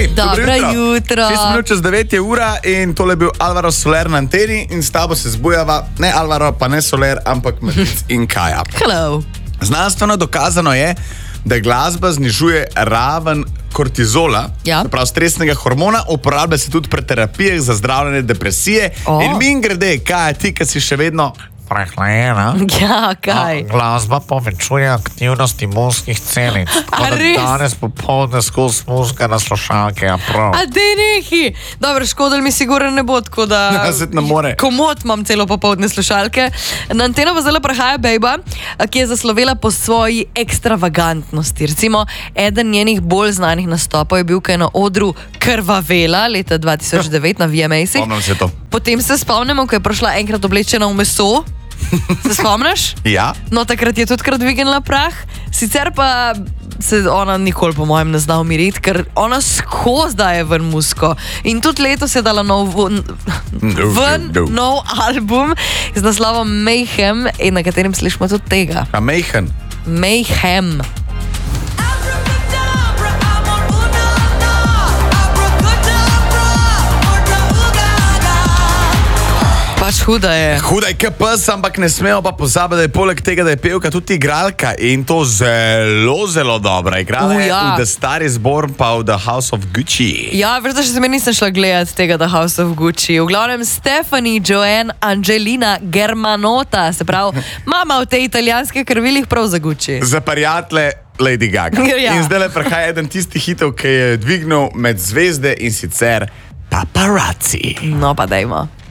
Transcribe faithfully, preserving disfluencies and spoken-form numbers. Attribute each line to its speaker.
Speaker 1: Ej, dobro
Speaker 2: jutro.
Speaker 1: šest minut čez devet je ura in tole je bil Alvaro Soler na anteni in s tabo se zbujava, ne Alvaro, pa ne Soler, ampak Matic in Kaja.
Speaker 2: Hello.
Speaker 1: Znanstveno dokazano je, da glasba znižuje raven kortizola,
Speaker 2: ja.
Speaker 1: prav stresnega hormona, uporablja se tudi pri terapijah za zdravljenje depresije.
Speaker 2: Oh.
Speaker 1: In min grede, Kaja, ti, ki si še vedno prehlajena.
Speaker 2: Ja, kaj?
Speaker 3: Glasba povečuje aktivnost imunskih celic.
Speaker 2: A res?
Speaker 3: Danes popoldne skozi muzika na slušalke, ja prav.
Speaker 2: A dej neki. Dobro, škodel mi sigurno ne bo, tako da...
Speaker 1: Ja, se ne more.
Speaker 2: Komot imam celo popoldne slušalke. Na anteno pa zelo prahaja bejba, ki je zaslovela po svoji ekstravagantnosti. Recimo, eden njenih bolj znanih nastopov je bil, ko je na odru krvavela leta dva tisoč devet na V M A-sih.
Speaker 1: Spomnim se to.
Speaker 2: Potem se spomnimo, ko je prišla enkrat oblečena v meso. Se spomniš?
Speaker 1: Ja.
Speaker 2: No, takrat je tudi krat dvignila prah. Sicer pa se ona nikoli po mojem ne zna umiriti, ker ona skozi daje ven musko. In tudi letos je dala nov, ven
Speaker 1: no, no.
Speaker 2: nov album z naslovom Mayhem, in na katerem slišimo tudi tega.
Speaker 1: A Mayhem?
Speaker 2: Mayhem. Pač huda je.
Speaker 1: Huda je kot pes, ampak ne smemo pa pozabiti, da je poleg tega, da je pevka, tudi igralka in to zelo, zelo dobra. Igrala je
Speaker 2: ja.
Speaker 1: v The Star is Born pa v The House of Gucci.
Speaker 2: Ja, veš, da še se mi nisem šla gledati tega The House of Gucci. V glavnem Stephanie Joanne Angelina Germanota, se pravi, mama v tej italijanske krvilih prav za Gucci.
Speaker 1: Za prijatelje Lady Gaga.
Speaker 2: Ja.
Speaker 1: In zdaj le prihaja eden tistih hitov, ki je dvignil med zvezde in sicer Paparazzi.
Speaker 2: No pa dajmo.